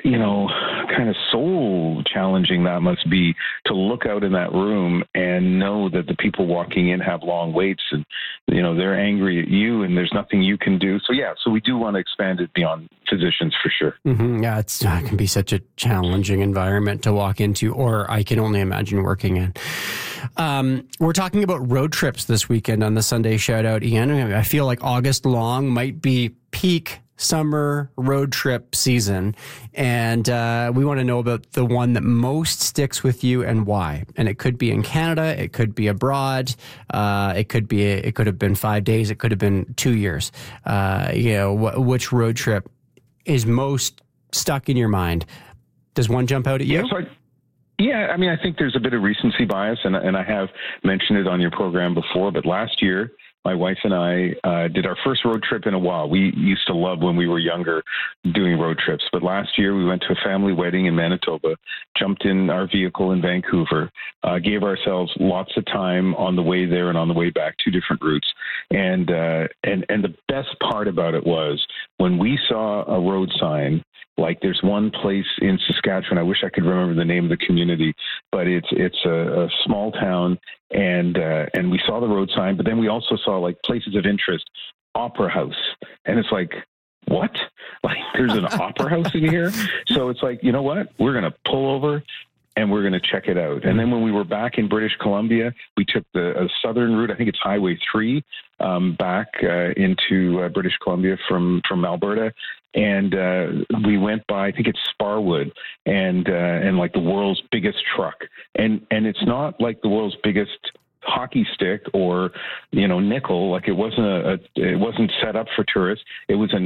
kind of soul challenging that must be to look out in that room and know that the people walking in have long waits and, they're angry at you and there's nothing you can do. So we do want to expand it beyond physicians for sure. Mm-hmm. Yeah, it can be such a challenging environment to walk into, or I can only imagine working in. We're talking about road trips this weekend on the Sunday Shout Out, Ian. I feel like August long might be peak summer road trip season, and we want to know about the one that most sticks with you and why. And it could be in Canada, it could be abroad, it could have been 5 days, it could have been 2 years. Which road trip is most stuck in your mind? Does one jump out at you? Yeah, I think there's a bit of recency bias, and I have mentioned it on your program before, but last year, my wife and I did our first road trip in a while. We used to love when we were younger doing road trips, but last year we went to a family wedding in Manitoba, jumped in our vehicle in Vancouver, gave ourselves lots of time on the way there and on the way back, 2 different routes. And the best part about it was when we saw a road sign, like there's one place in Saskatchewan, I wish I could remember the name of the community, but it's a small town, and we saw the road sign, but then we also saw like places of interest, Opera House, and it's like, what? Like there's an opera house in here? So it's like, you know what? We're going to pull over and we're going to check it out. And then when we were back in British Columbia, we took the southern route. I think it's Highway 3 back into British Columbia from Alberta. And we went by, I think it's Sparwood, and like the world's biggest truck. And it's not like the world's biggest hockey stick or nickel. Like it wasn't set up for tourists. It was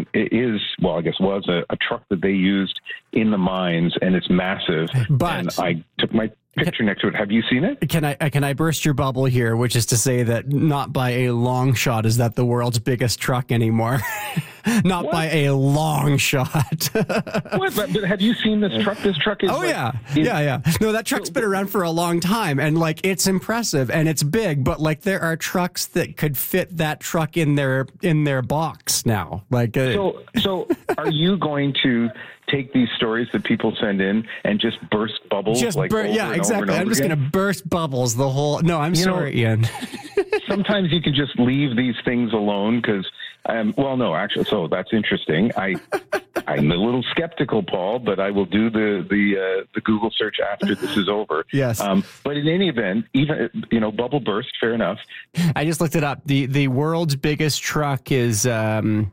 a truck that they used in the mines, and it's massive. But and I took my picture next to it. Have you seen it? Can I burst your bubble here, which is to say that not by a long shot is that the world's biggest truck anymore. Not What? by a long shot. What? But have you seen this truck? This truck is. Oh, yeah. No, that truck's been around for a long time, and like it's impressive and it's big, but like there are trucks that could fit that truck in their box now. Like so are you going to take these stories that people send in and just burst bubbles? Yeah, exactly. I'm just going to burst bubbles the whole. No, I'm sorry, Ian. Sometimes you can just leave these things alone because. So that's interesting. I'm a little skeptical, Paul, but I will do the Google search after this is over. Yes. But in any event, even bubble burst, fair enough. I just looked it up. The world's biggest truck is now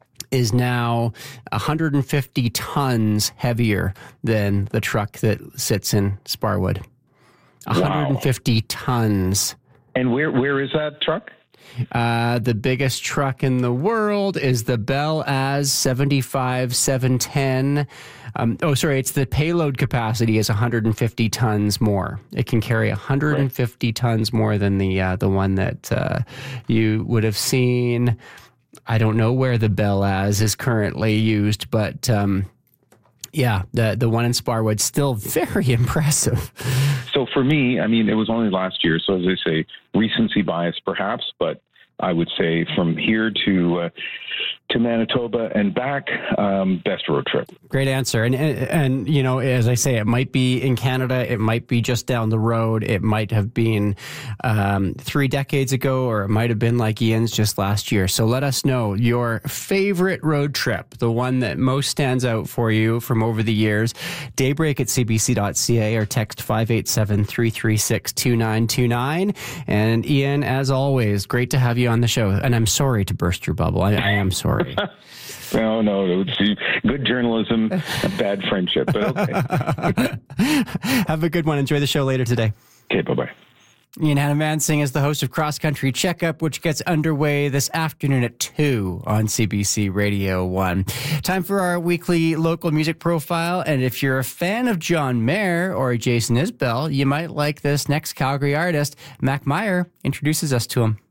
150 tons heavier than the truck that sits in Sparwood. 150 tons. And where is that truck? The biggest truck in the world is the Bell Az 75710. It's the payload capacity is 150 tons more. It can carry 150 tons more than the one that you would have seen. I don't know where the Bell Az is currently used, but the one in Sparwood's still very impressive. So for me, it was only last year. So as I say, recency bias perhaps, but I would say from here to Manitoba and back, best road trip. Great answer. And as I say, it might be in Canada, it might be just down the road, it might have been 3 decades ago, or it might have been like Ian's just last year. So let us know your favorite road trip, the one that most stands out for you from over the years. daybreak@cbc.ca or text 587-336-2929. And Ian, as always, great to have you on the show. And I'm sorry to burst your bubble. I am sorry. No, it's good journalism, a bad friendship, but okay. Have a good one. Enjoy the show later today. Okay, bye-bye. Ian Hannah-Mansing is the host of Cross Country Checkup, which gets underway this afternoon at 2 on CBC Radio 1. Time for our weekly local music profile, and if you're a fan of John Mayer or Jason Isbell, you might like this next Calgary artist. Mac Meyer introduces us to him.